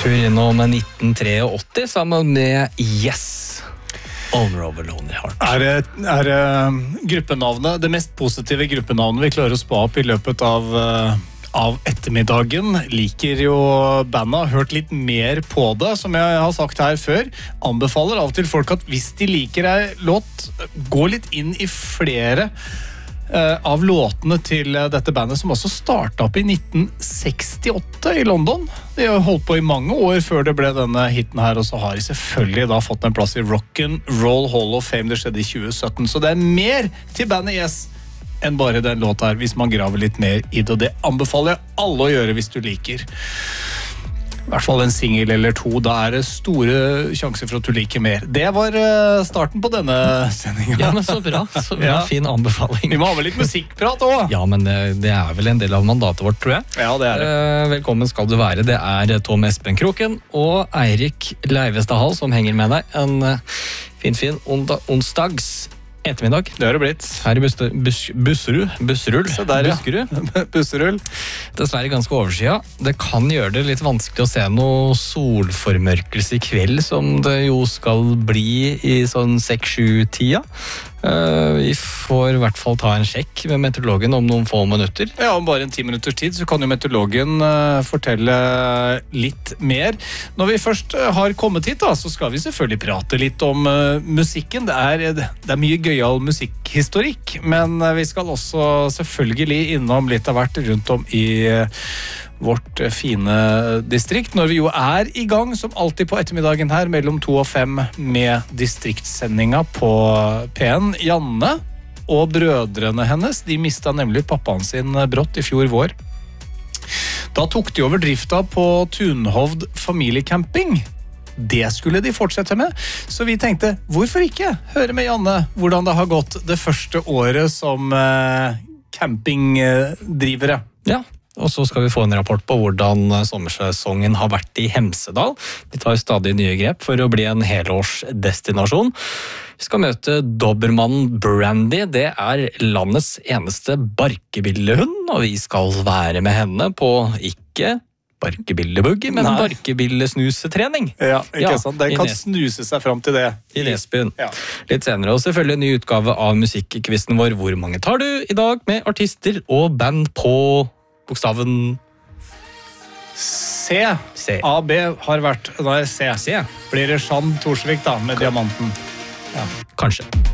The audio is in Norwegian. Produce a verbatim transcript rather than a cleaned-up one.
tur innom nitten åttitre sammen med Yes. Owner of a Lonely Heart. Er det, er det gruppenavnet, det mest positive gruppenavnet vi klarer å spa opp i løpet av, av ettermiddagen? Liker jo bandet, hørt litt mer på det, som jeg har sagt her før. Anbefaler av og til folk at hvis de liker ei låt, gå litt inn i flere av låtene til dette bandet, som også startet opp i nitten sekstiåtte i London. De har holdt på i mange år før det ble denne hitten her, og så har de selvfølgelig da fått en plass i Rock'n'Roll Hall of Fame. Det skjedde i tjue sytten, så det er mer til bandet Yes enn bare den låta her, hvis man graver litt mer i det, og det anbefaler jeg alle å gjøre hvis du liker. I hvert fall en single eller to, da er det store sjanser for at du liker mer. Det var starten på denne sendingen. Ja, men så bra. Så bra, ja. Fin anbefaling. Vi må ha med litt musikkprat også. Ja, men det er vel en del av mandatet vårt, tror jeg. Ja, det er det. Velkommen skal du være. Det er Tom Espen Kroken og Eirik Leivestad som henger med deg. En fin, fin onsdags ettermiddag. Det har det blitt. Her i Busserud. Bus, Busserud. Busserull. Så der, ja. Buskerud. Busserull. Dessverre ganske overskya. Det kan gjøre det litt vanskelig å se noe solformørkelse i kveld, som det jo skal bli i sånn seks-sju-tida. Uh, vi får i hvert fall ta en sjekk med meteorologen om noen få minutter. Ja, om bare en ti minutters tid så kan jo meteorologen uh, fortelle litt mer. Når vi først uh, har kommet hit, da, så skal vi selvfølgelig prate litt om uh, musikken. Det er, det er mye gøyal musikkhistorikk, men uh, vi skal også selvfølgelig innom litt av hvert rundt om i uh, vårt fine distrikt, når vi jo er i gang, som alltid på ettermiddagen her, mellom to og fem med distriktssendinga på P en. Janne og brødrene hennes, de mistet nemlig pappaen sin brått i fjor vår. Da tok de over drifta på Tunhovd familiecamping. Det skulle de fortsette med, så vi tenkte, hvorfor ikke høre med Janne hvordan det har gått det første året som eh, campingdrivere. Ja. Og så skal vi få en rapport på hvordan sommersesongen har vært i Hemsedal. De tar stadig nye grep for å bli en helårsdestinasjon. Vi skal møte dobbermannen Brandy. Det er landets eneste barkebillehund, og vi skal være med henne på ikke barkebillebuggy, men barkebillesnusetrening. Ja, ikke ja, sant? Den kan snuse seg fram til det. I Nesbyen. Ja. Litt senere, og selvfølgelig en ny utgave av musikkquizen vår. Hvor mange tar du i dag med artister og band på bokstaven C. C. A, B har vært, nei, C. C. Blir det Jean Torsvik da, med diamanten? Ja, kanskje.